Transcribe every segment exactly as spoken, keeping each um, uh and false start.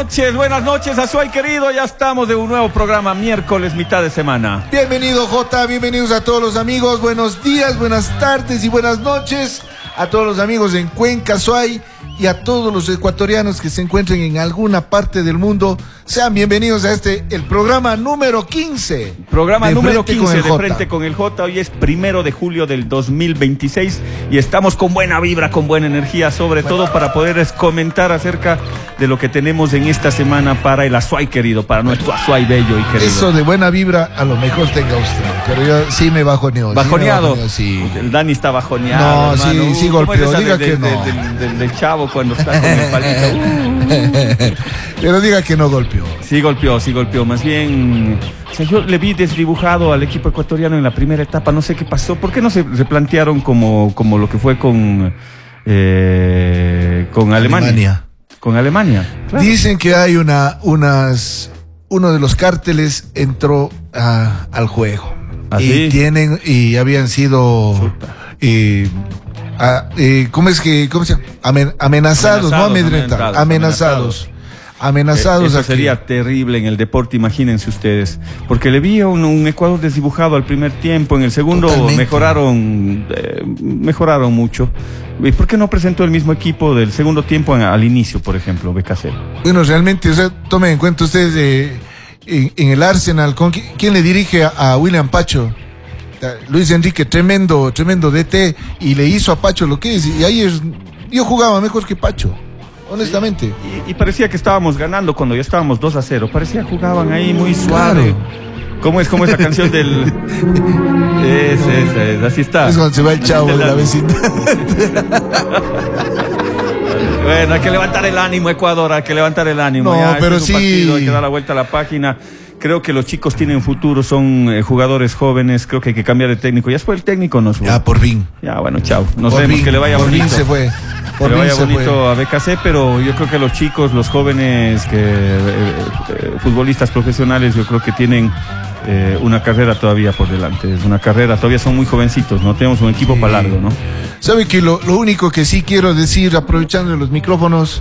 noches, buenas noches, Azuay querido. Ya estamos de un nuevo programa, miércoles, mitad de semana. Bienvenido, Jota, bienvenidos a todos los amigos. Buenos días, buenas tardes y buenas noches a todos los amigos en Cuenca, Azuay, y a todos los ecuatorianos que se encuentren en alguna parte del mundo. Sean bienvenidos a este, el programa número quince. Programa número quince de Jota. Frente con el J. Hoy es primero de julio del dos mil veintiséis y estamos con buena vibra, con buena energía, sobre bueno. todo para poder comentar acerca de lo que tenemos en esta semana para el Azuay querido, para nuestro Azuay bello y querido. Eso de buena vibra a lo mejor tenga usted, pero yo sí me bajoneo. ¿Bajoneado? Sí, me bajoneo, sí. El Dani está bajoneado. No, hermano. sí, sí golpeó, diga de, que no. Del de, de, de, de chavo cuando está con el palito. Pero diga que no golpeó. Sí golpeó, sí golpeó. Más bien, o sea, yo le vi desdibujado al equipo ecuatoriano en la primera etapa. No sé qué pasó. ¿Por qué no se replantearon como, como lo que fue con, eh, con Alemania? Alemania. Con Alemania. Claro. Dicen que hay una, unas, uno de los cárteles entró a, al juego. ¿Ah, y sí? tienen, y habían sido, eh, a, eh, ¿cómo es que, cómo se llama? Amen, amenazados, Amenazados, no amedrentados, amenazados. amenazados. Amenazados. Eso aquí. sería terrible en el deporte, imagínense ustedes. Porque le vi a un, un Ecuador desdibujado al primer tiempo, en el segundo Totalmente. mejoraron eh, mejoraron mucho. ¿Y por qué no presentó el mismo equipo del segundo tiempo en, al inicio, por ejemplo, B K C? Bueno, realmente, o sea, tomen en cuenta ustedes eh, en, en el Arsenal, ¿con qui, quién le dirige a, a William Pacho? Luis Enrique, tremendo, tremendo D T, y le hizo a Pacho lo que es, y ayer yo jugaba mejor que Pacho. Honestamente. Y, y parecía que estábamos ganando cuando ya estábamos dos a cero. Parecía que jugaban ahí muy suave. Claro. ¿Cómo es, cómo es la canción del...? Es, es, es, así está. Es cuando se va el chavo de la, de la vecindad. Bueno, hay que levantar el ánimo, Ecuador, hay que levantar el ánimo. No, ya, pero este es un sí. partido, hay que dar la vuelta a la página. Creo que los chicos tienen futuro, son eh, jugadores jóvenes, creo que hay que cambiar de técnico. Ya fue el técnico, nos fue. Ya, por fin. Ya, bueno, chao. Nos por vemos, fin, que le vaya por bonito. Fin se fue. Por que le vaya bonito a B K C, pero yo creo que los chicos, los jóvenes, que eh, eh, futbolistas profesionales, yo creo que tienen eh, una carrera todavía por delante. Es una carrera, todavía son muy jovencitos, ¿no? Tenemos un equipo sí. para largo, ¿no? ¿Sabe que lo, lo único que sí quiero decir, aprovechando los micrófonos,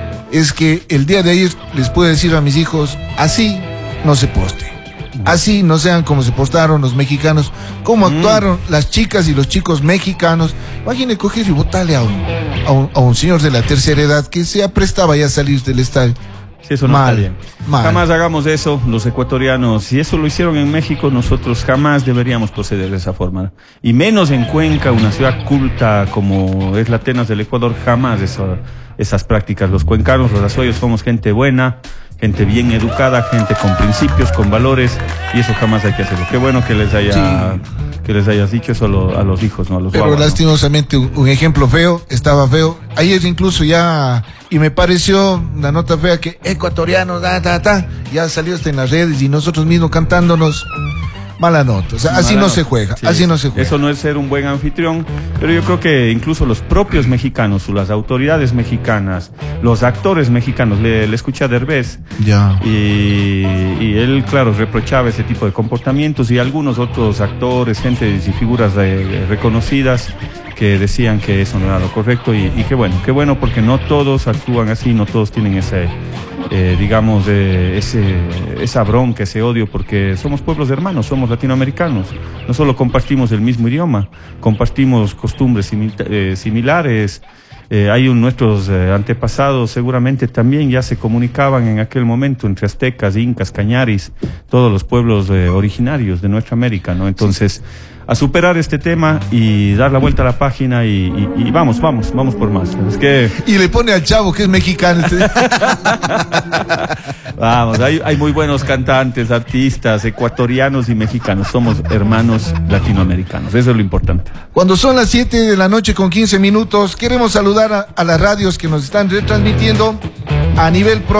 es que el día de ayer les puedo decir a mis hijos, así no se poste. Así no sean como se postaron los mexicanos, como mm. actuaron las chicas y los chicos mexicanos. Imagínate coger y votarle a un, a, un, a un señor de la tercera edad que se aprestaba ya a salir del estadio. Sí, eso no mal, está bien. Mal. Jamás hagamos eso, los ecuatorianos. Si eso lo hicieron en México, nosotros jamás deberíamos proceder de esa forma. Y menos en Cuenca, una ciudad culta como es la Atenas del Ecuador, jamás eso, esas prácticas. Los cuencanos, los azuayos, somos gente buena, gente bien educada, gente con principios, con valores, y eso jamás hay que hacerlo. Qué bueno que les haya sí. que les hayas dicho eso a, lo, a los hijos, ¿no? A los Pero guaguas, lastimosamente un, un ejemplo feo, estaba feo. Ayer incluso ya, y me pareció una nota fea que ecuatorianos, da, da, da, ya salió hasta en las redes y nosotros mismos cantándonos. Mala nota, o sea, así no se juega, sí, así no se juega. Eso no es ser un buen anfitrión, pero yo creo que incluso los propios mexicanos, las autoridades mexicanas, los actores mexicanos, le, le escuché a Derbez, ya. y, y él, claro, reprochaba ese tipo de comportamientos, y algunos otros actores, gente y figuras de, reconocidas, que decían que eso no era lo correcto, y, y qué bueno, qué bueno, porque no todos actúan así, no todos tienen ese... Eh, digamos, eh, ese, esa bronca, ese odio, porque somos pueblos hermanos, somos latinoamericanos, no solo compartimos el mismo idioma, compartimos costumbres simil eh, similares, eh, hay un, nuestros eh, antepasados seguramente también ya se comunicaban en aquel momento entre aztecas, incas, cañaris, todos los pueblos eh, originarios de nuestra América, ¿no? Entonces, a superar este tema y dar la vuelta a la página y, y, y vamos, vamos, vamos por más. Es que... Y le pone al chavo que es mexicano. Vamos, hay, hay muy buenos cantantes, artistas, ecuatorianos y mexicanos. Somos hermanos latinoamericanos, eso es lo importante. Cuando son las siete de la noche con quince minutos, queremos saludar a, a las radios que nos están retransmitiendo a nivel pro